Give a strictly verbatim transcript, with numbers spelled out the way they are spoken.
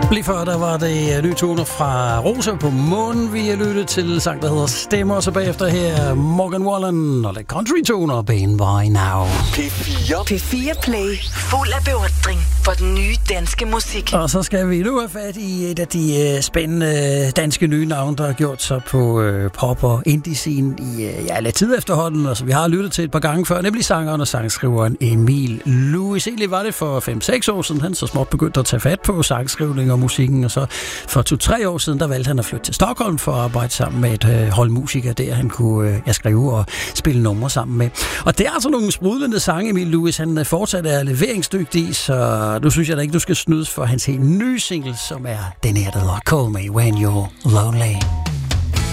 Lige før der var det nye toner fra Rosa på månen. Vi har lyttet til sang, der hedder Stemmer, og så bagefter her Morgan Wallen og lidt country toner, Bane by Now. P fire. P fire Play. Fuld af beundring for den nye danske musik. Og så skal vi nu have fat i et af de uh, spændende danske nye navne, der har gjort sig på uh, pop- og indie-scene i uh, ja, lidt tid efterhånden. Altså, vi har lyttet til et par gange før, nemlig sangeren og sangskriveren Emil Louis. Egentlig var det for fem seks år siden, han så småt begyndte at tage fat på sangskrivning og musikken, og så for to-tre år siden, der valgte han at flytte til Stockholm for at arbejde sammen med et øh, hold musikere, der han kunne øh, ja, skrive og spille numre sammen med. Og det er altså nogle sprudlende sange, Emil Louis, han øh, fortsat er leveringsdygtig, så nu synes jeg da ikke, du skal snydes for hans helt nye single, som er den her, der hedder Call Me When You're Lonely.